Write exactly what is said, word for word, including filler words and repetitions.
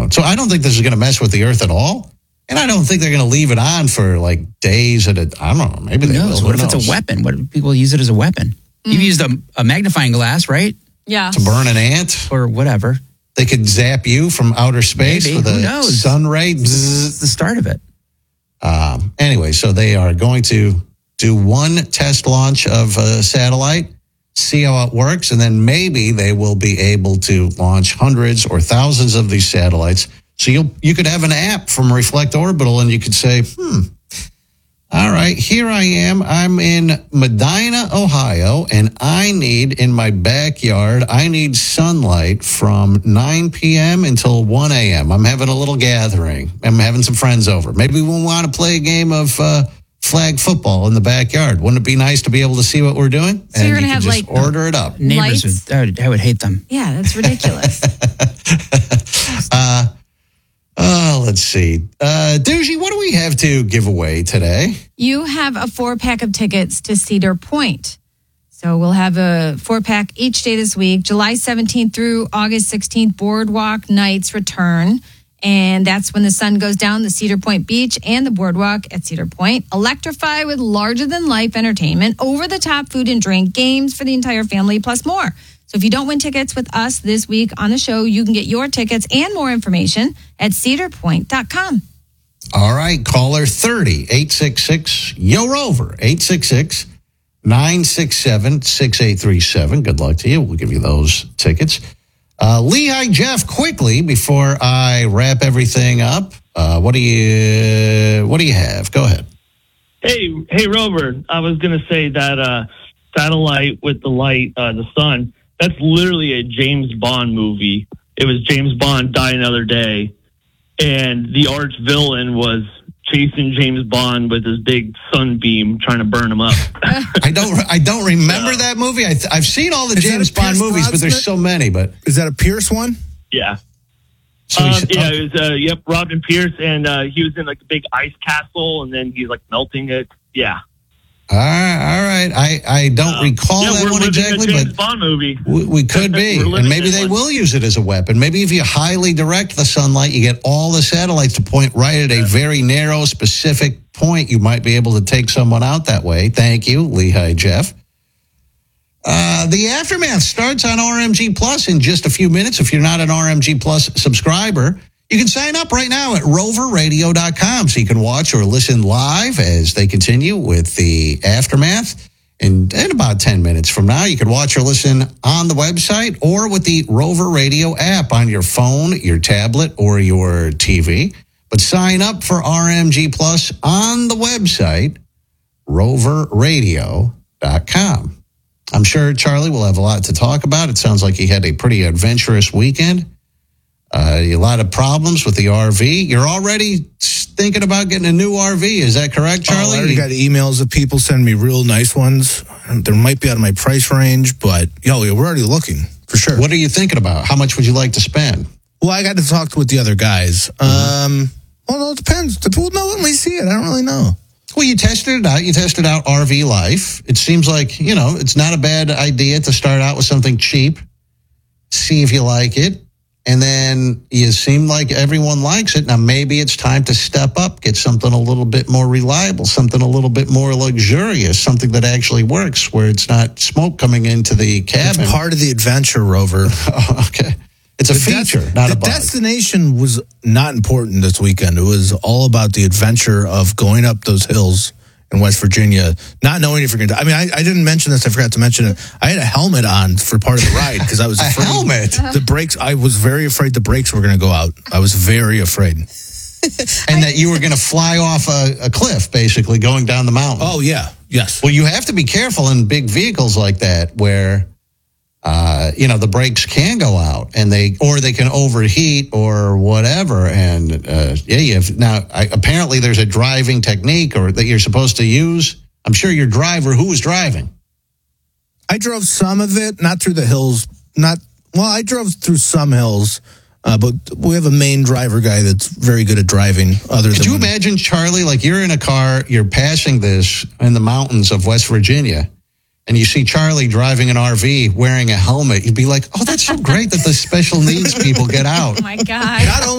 don't. So I don't think this is going to mess with the Earth at all. And I don't think they're going to leave it on for like days at a, I don't know, maybe Who they knows? will. What Who if knows? it's a weapon? What if people use it as a weapon? Mm. You've used a, a magnifying glass, right? Yeah. To burn an ant? Or whatever. They could zap you from outer space Maybe. with Who a knows? sun ray. It's the start of it. Um, anyway, so they are going to do one test launch of a satellite, see how it works, and then maybe they will be able to launch hundreds or thousands of these satellites. So you you could have an app from Reflect Orbital, and you could say, hmm, all right, here I am. I'm in Medina, Ohio, and I need, in my backyard, I need sunlight from nine p.m. until one a.m. I'm having a little gathering. I'm having some friends over. Maybe we'll want to play a game of uh, flag football in the backyard. Wouldn't it be nice to be able to see what we're doing? So and you're gonna you have, can just like, order it up. Neighbors, Lights? would, I, would, I would hate them. Yeah, that's ridiculous. uh, oh, let's see. Uh, Doogie, what do we have to give away today? You have a four-pack of tickets to Cedar Point. So we'll have a four-pack each day this week. July seventeenth through August sixteenth, Boardwalk Nights return. And that's when the sun goes down, the Cedar Point Beach and the boardwalk at Cedar Point. Electrify with larger-than-life entertainment, over-the-top food and drink, games for the entire family, plus more. So if you don't win tickets with us this week on the show, you can get your tickets and more information at cedar point dot com. All right, caller thirty, eight six six, Y O Rover, eight six six, nine six seven, six eight three seven. Good luck to you. We'll give you those tickets. Uh, Lehigh Jeff, quickly, before I wrap everything up, uh, what do you what do you have? Go ahead. Hey, hey, Rover, I was going to say that uh, satellite with the light, uh, the sun, that's literally a James Bond movie. It was James Bond, Die Another Day, and the arch villain was chasing James Bond with his big sunbeam, trying to burn him up. I don't I don't remember that movie. I th- I've seen all the Is that James a Bond Pierce movies, but there's Brosnan? so many. But Is that a Pierce one? Yeah. so Um, we should yeah, talk- it was, uh, yep, Robin Pierce, and uh, he was in like a big ice castle, and then he's like melting it. Yeah. all right, all right. I, I don't recall yeah, that we're one living exactly, a James but Bond movie. we, we could be. We're And living maybe in they one. will use it as a weapon. Maybe if you highly direct the sunlight, you get all the satellites to point right at a very narrow, specific point. You might be able to take someone out that way. Thank you, Lehigh Jeff. Uh, the Aftermath starts on R M G Plus in just a few minutes. If you're not an R M G Plus subscriber, you can sign up right now at rover radio dot com so you can watch or listen live as they continue with the Aftermath. And in about ten minutes from now, you can watch or listen on the website or with the Rover Radio app on your phone, your tablet, or your T V. But sign up for R M G Plus on the website, rover radio dot com. I'm sure Charlie will have a lot to talk about. It sounds like he had a pretty adventurous weekend. Uh, a lot of problems with the R V. You're already thinking about getting a new R V. Is that correct, Charlie? Oh, I already got emails of people sending me real nice ones. They might be out of my price range, but yo, we're already looking for sure. What are you thinking about? How much would you like to spend? Well, I got to talk with the other guys. Mm-hmm. Um, well, it depends. We'll know when we see it. I don't really know. Well, you tested it out. You tested out R V Life. It seems like, you know, it's not a bad idea to start out with something cheap, see if you like it, and then you seem like everyone likes it. Now, maybe it's time to step up, get something a little bit more reliable, something a little bit more luxurious, something that actually works, where it's not smoke coming into the cabin. It's part of the adventure, Rover. Oh, okay. It's a The feature, des- not the a bug. destination was not important this weekend. It was all about the adventure of going up those hills in West Virginia, not knowing if you're going to. I mean, I, I didn't mention this. I forgot to mention it. I had a helmet on for part of the ride because I was A afraid. helmet? The brakes. I was very afraid the brakes were going to go out. I was very afraid. And that you were going to fly off a, a cliff, basically, going down the mountain. Oh yeah, yes. Well, you have to be careful in big vehicles like that where, uh, you know, the brakes can go out and they, or they can overheat or whatever. And, uh, yeah, you have, now, I, apparently there's a driving technique or that you're supposed to use. I'm sure your driver, who was driving? I drove some of it, not through the hills. Not well. I drove through some hills, uh, but we have a main driver guy that's very good at driving. Other Could than you imagine, Charlie, like you're in a car, you're passing this in the mountains of West Virginia, and you see Charlie driving an R V wearing a helmet, you'd be like, oh, that's so great that the special needs people get out. Oh, my God. not only